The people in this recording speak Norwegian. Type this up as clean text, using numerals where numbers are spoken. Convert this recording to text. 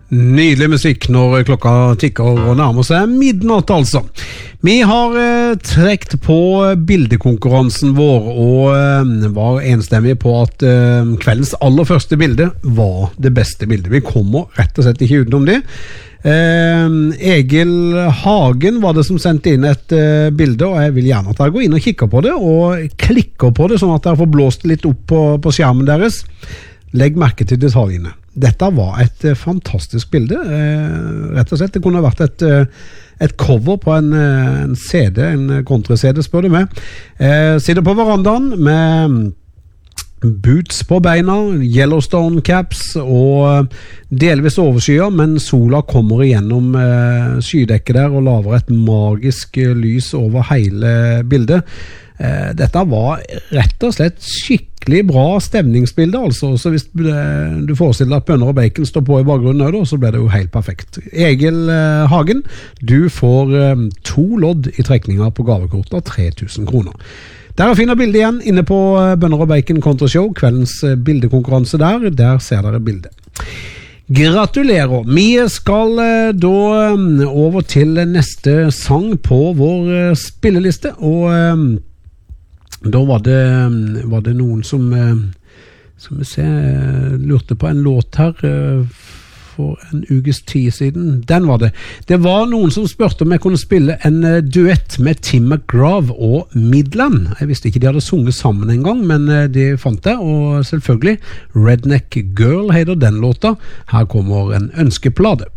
Nydelig musikk når klokka tikker og nærmer seg midnatt altså. Vi har trekt på bildekonkurransen vår og var enstemmige på at kveldens aller første bilde var det beste bildet. Vi kommer rett og slett ikke utenom det. Egil Hagen var det som sendte inn et bilde, og jeg vil gjerne at dere går inn og kikker på det og klikker på det, sånn at dere får blåst litt opp på skjermen deres. Legg merke til detaljene. Dette var et fantastisk bilde, rett og slett. Det kunne vært et cover på en CD, en country-CD, spør du meg. Sitter på verandaen med boots på beina, Yellowstone caps og delvis overskyer, men sola kommer igjennom skydekket der og laver et magisk lys over hele bildet. Dette var rett og slett skikkelig bra stemningsbilde, altså. Så hvis du forestiller at bønner og bacon står på i bakgrunnen nå, så ble det jo helt perfekt. Egil Hagen, du får 2 lodd i trekninger på gavekort av 3000 kroner. Der finner bildet igjen inne på Bønner og Bacon Country Show, kveldens bildekonkurranse der ser dere bildet. Gratulerer! Vi skal da over til neste sang på vår spilleliste, og da var det noen som vi ser, lurte på en låt her for en ukes tid siden. Den var det. Det var noen som spørte om jeg kunne spille en duett med Tim McGraw og Midland. Jeg visste ikke de hadde sunget sammen en gang, men det fant jeg, og selvfølgelig Redneck Girl heter den låta. Her kommer en ønskeplade.